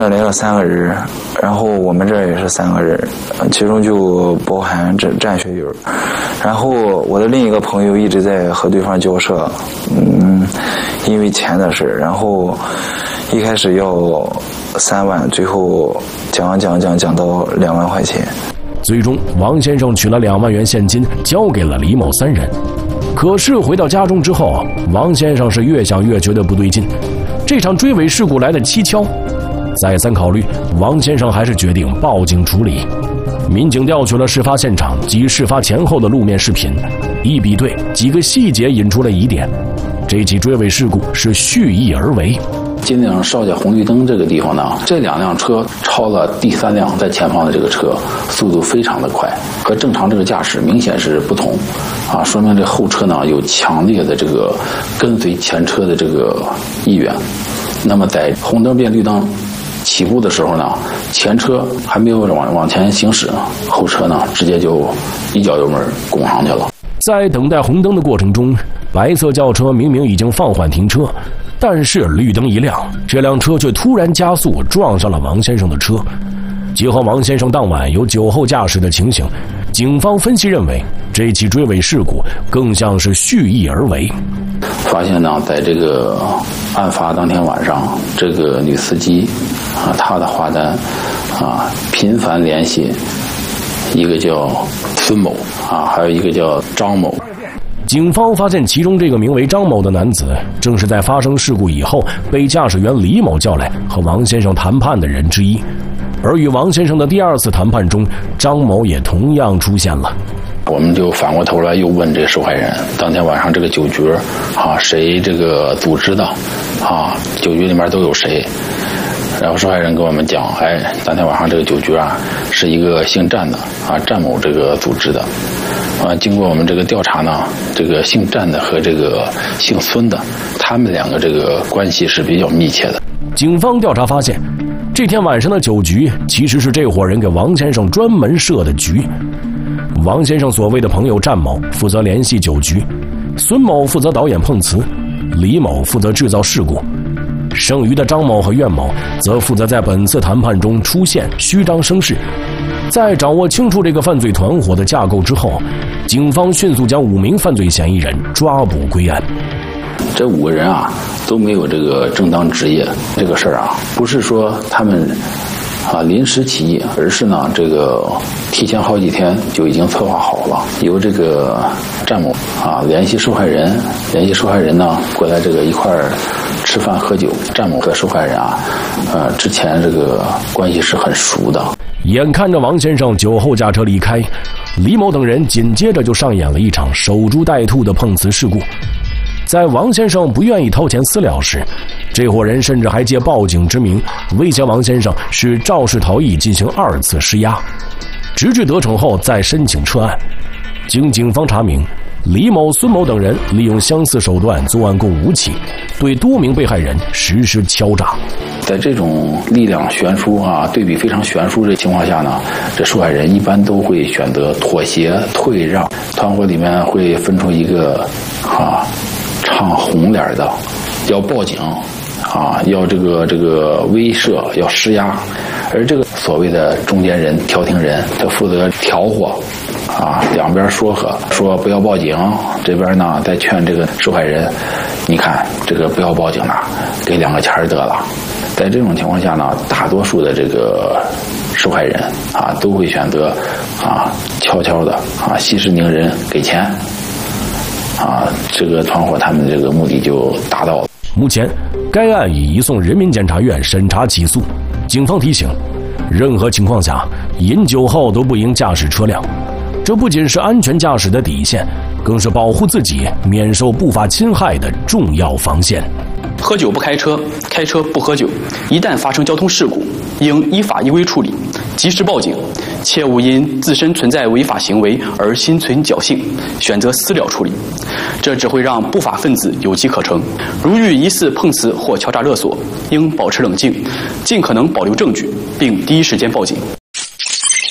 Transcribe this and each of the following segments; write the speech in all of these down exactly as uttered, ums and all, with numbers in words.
来了三个人，然后我们这也是三个人，其中就包含这战学友。然后我的另一个朋友一直在和对方交涉，嗯，因为钱的事，然后一开始要三万，最后讲讲讲讲到两万块钱。 最终，王先生取了两万元现金交给了李某三人。可是回到家中之后，王先生是越想越觉得不对劲，这场追尾事故来得蹊跷。再三考虑，王先生还是决定报警处理。民警调取了事发现场及事发前后的路面视频，一比对，几个细节引出了疑点。这起追尾事故是蓄意而为。 金陵邵家红绿灯这个地方呢，这两辆车超了第三辆在前方的这个车，速度非常的快，和正常这个驾驶明显是不同，啊，说明这后车呢有强烈的这个跟随前车的这个意愿。那么在红灯变绿灯起步的时候呢，前车还没有往往前行驶，后车呢直接就一脚油门拱上去了。 在等待红灯的过程中，白色轿车明明已经放缓停车，但是绿灯一亮，这辆车却突然加速撞上了王先生的车。结合王先生当晚有酒后驾驶的情形，警方分析认为这起追尾事故更像是蓄意而为。 发现呢，在这个案发当天晚上，这个女司机啊，她的话单啊频繁联系一个叫孙某啊，还有一个叫张某。 警方发现其中这个名为张某的男子，正是在发生事故以后被驾驶员李某叫来和王先生谈判的人之一。而与王先生的第二次谈判中，张某也同样出现了。 我们就反过头来又问这个受害人，当天晚上这个酒局啊，谁这个组织的啊？酒局里面都有谁？然后受害人跟我们讲，哎，当天晚上这个酒局啊，是一个姓战的啊，战某这个组织的。啊，经过我们这个调查呢，这个姓战的和这个姓孙的，他们两个这个关系是比较密切的。 警方调查发现，这天晚上的酒局其实是这伙人给王先生专门设的局。王先生所谓的朋友战某负责联系酒局，孙某负责导演碰瓷，李某负责制造事故，剩余的张某和苑某则负责在本次谈判中出现，虚张声势。在掌握清楚这个犯罪团伙的架构之后，警方迅速将五名犯罪嫌疑人抓捕归案。 这五个人啊都没有这个正当职业，这个事儿啊不是说他们啊临时起意，而是呢这个提前好几天就已经策划好了，由这个战某啊联系受害人，联系受害人呢过来这个一块儿吃饭喝酒。战某和受害人啊呃之前这个关系是很熟的。 眼看着王先生酒后驾车离开，李某等人紧接着就上演了一场守株待兔的碰瓷事故。在王先生不愿意掏钱私了时，这伙人甚至还借报警之名威胁王先生是肇事逃逸进行二次施压，直至得逞后再申请撤案。经警方查明，李某、孙某等人利用相似手段作案共五起，对多名被害人实施敲诈。 在这种力量悬殊啊，对比非常悬殊的情况下呢，这受害人一般都会选择妥协退让。团伙里面会分出一个啊唱红脸的，要报警啊，要这个这个威慑，要施压。而这个所谓的中间人、调停人，他负责调和啊，两边说和，说不要报警，这边呢再劝这个受害人，你看这个不要报警了，给两个钱得了。在这种情况下呢，大多数的这个受害人啊都会选择啊悄悄的啊息事宁人给钱啊，这个团伙他们这个目的就达到了。 目前该案已移送人民检察院审查起诉。警方提醒，任何情况下饮酒后都不应驾驶车辆，这不仅是安全驾驶的底线，更是保护自己免受不法侵害的重要防线。 喝酒不开车，开车不喝酒。一旦发生交通事故，应依法依规处理，及时报警，切勿因自身存在违法行为而心存侥幸，选择私了处理，这只会让不法分子有机可乘。如遇疑似碰瓷或敲诈勒索，应保持冷静，尽可能保留证据，并第一时间报警。 那么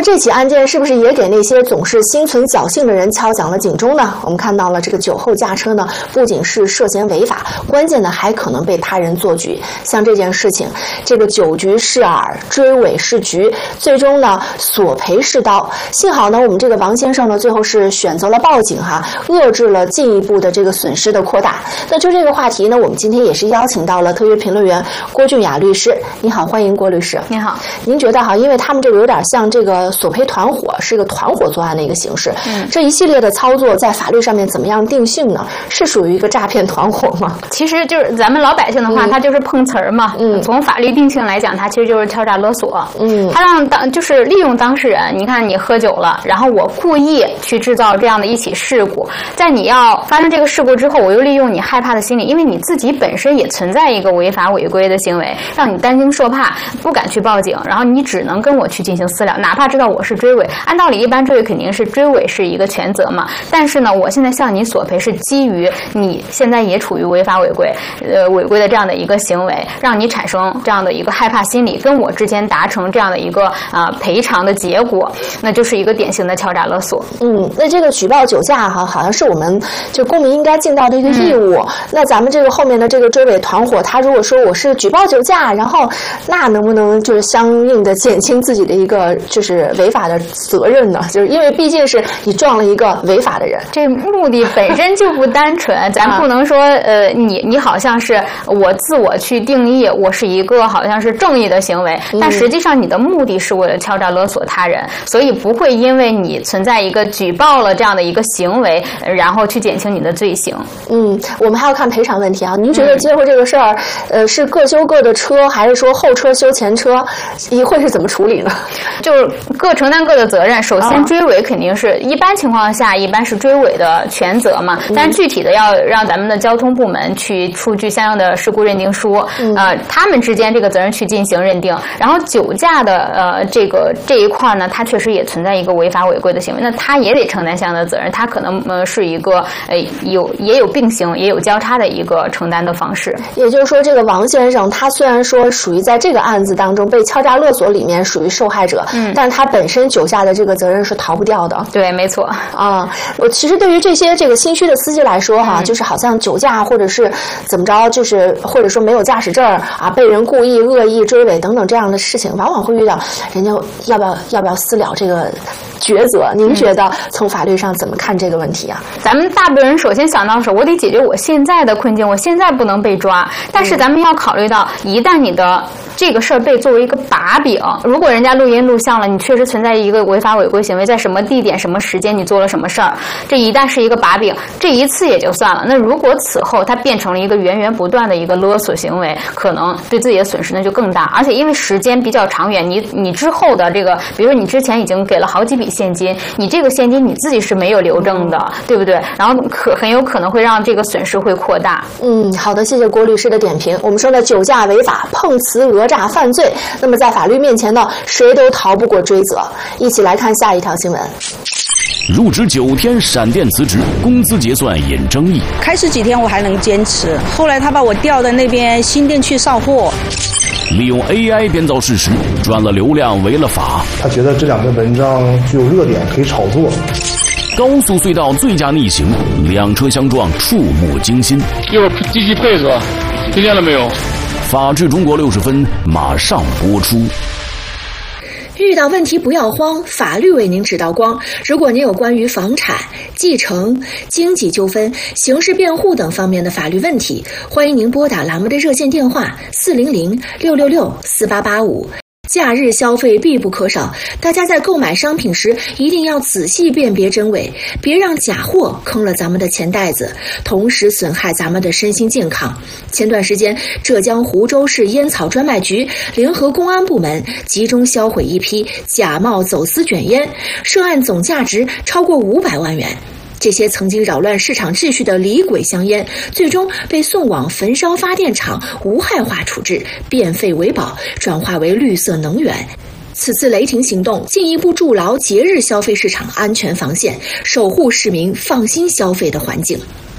这起案件是不是也给那些总是心存侥幸的人敲响了警钟呢？我们看到了这个酒后驾车呢，不仅是涉嫌违法，关键呢还可能被他人做局。像这件事情，这个酒局是饵，追尾是局，最终呢索赔是刀。幸好呢，我们这个王先生呢最后是选择了报警哈，遏制了进一步的这个损失的扩大。那就这个话题呢，我们今天也是邀请到了特约评论员郭俊雅律师。你好，欢迎郭律师。 你好。 您觉得哈，因为他们这个有点像这个索赔团伙，是个团伙作案的一个形式。嗯，这一系列的操作在法律上面怎么样定性呢？是属于一个诈骗团伙吗？ 其实就是咱们老百姓的话，嗯、他就是碰瓷儿嘛。嗯，从法律定性来讲，他其实就是敲诈勒索。嗯，他让当就是利用当事人，你看你喝酒了，然后我故意去制造这样的一起事故，在你要发生这个事故之后，我又利用你害怕的心理，因为你自己本身也存在一个违法违规的行为，让你担惊受怕，不敢去报警，然后你只能跟我去进行私了，哪怕知道我是追尾。按道理，一般追尾肯定是追尾是一个全责嘛，但是呢，我现在向你索赔是基于你现在也处于违法违规，呃，违规的这样的一个行为，让你产生这样的一个害怕心理，跟我之间达成这样的一个啊、呃、赔偿的结果，那就是一个典型的敲诈勒索。 嗯，那这个举报酒驾哈，好像是我们就公民应该尽到的一个义务。嗯、那咱们这个后面的这个追尾团伙，他如果说我是举报酒驾，然后那能不能就是相应的减轻自己的一个就是违法的责任呢？就是因为毕竟是你撞了一个违法的人， 这目的本身就不单纯，咱不能说呃你你好像是我自我去定义我是一个好像是正义的行为，但实际上你的目的是为了敲诈勒索他人，所以不会因为你存在一个举报了这样的一个行为，然后去减轻你的罪行。 嗯，我们还要看赔偿问题啊。您觉得接获这个事儿，呃，是各修各的车，还是说后车修前车？你会是怎么处理呢？ 就是各承担各的责任。首先，追尾肯定是一般情况下一般是追尾的全责嘛，但具体的要让咱们的交通部门去出具相应的事故认定书，嗯、呃，他们之间这个责任去进行认定。然后酒驾的呃这个这一块呢，它确实也存在一个违法违规的行为，那他也得承担相应的责任，他可能呃是一个呃有也有并行也有交叉的一个承担的方式。 也就是说，这个王先生他虽然说属于在这个案子当中被敲诈勒索里面属于受害者，嗯，但是他本身酒驾的这个责任是逃不掉的。 对，没错。 啊，我其实对于这些这个心虚的司机来说哈，嗯、就是好像酒驾或者是怎么着，就是或者说没有驾驶证啊，被人故意恶意追尾等等这样的事情，往往会遇到人家要不要要不要私了这个抉择。您觉得从法律上怎么看这个问题啊？ 咱们大部分人首先想到是，我得解决我现在的困境，我现在不能被抓。但是咱们要考虑到，一旦你的这个事儿被作为一个把柄，如果人家录音录像了，你确实存在一个违法违规行为，在什么地点、什么时间你做了什么事儿，这一旦是一个把柄，这一次也就算了。那如果此后它变成了一个源源不断的一个勒索行为，可能对自己的损失呢就更大。而且因为时间比较长远，你你之后的这个，比如说你之前已经给了好几笔现金，你这个现金你自己是没有留证的，对不对？然后可很有可能会让这个损失会扩大。 嗯，好的，谢谢郭律师的点评。我们说的酒驾违法、碰瓷讹诈犯罪，那么在法律面前呢，谁都逃不过追责。一起来看下一条新闻。 入职九天闪电辞职，工资结算引争议。 开始几天我还能坚持，后来他把我调到那边新店去上货。 利用 A I 编造事实，赚了流量，违了法。 他觉得这两篇文章具有热点，可以炒作。 高速隧道醉驾逆行，两车相撞，触目惊心。 一会儿积极配合，听见了没有？ 法治中国六十分马上播出。 遇到问题不要慌，法律为您指道光。如果您有关于房产、继承、经济纠纷、刑事辩护等方面的法律问题，欢迎您拨打栏目的热线电话四零零六六六四八八五。假日消费必不可少，大家在购买商品时一定要仔细辨别真伪，别让假货坑了咱们的钱袋子，同时损害咱们的身心健康。前段时间，浙江湖州市烟草专卖局联合公安部门集中销毁一批假冒走私卷烟，涉案总价值超过五百万元。这些曾经扰乱市场秩序的李鬼香烟，最终被送往焚烧发电厂无害化处置，变废为宝，转化为绿色能源。此次雷霆行动进一步筑牢节日消费市场安全防线，守护市民放心消费的环境。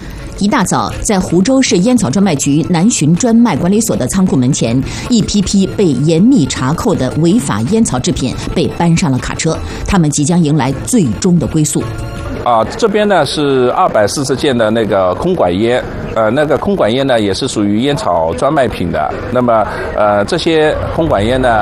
一大早，在湖州市烟草专卖局南浔专卖管理所的仓库门前，一批批被严密查扣的违法烟草制品被搬上了卡车，他们即将迎来最终的归宿。 啊，这边呢是二百四十件的那个空管烟，呃，那个空管烟呢也是属于烟草专卖品的。那么，呃，这些空管烟呢，